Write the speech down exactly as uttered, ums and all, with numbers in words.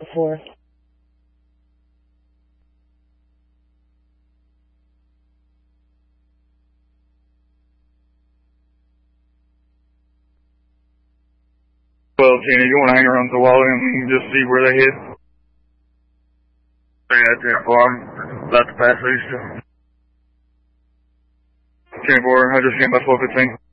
four. Well, Tina, you want to hang around the wall and just see where they hit? Yeah, ten four. I'm about to pass these. ten four, I just came by four fifteen.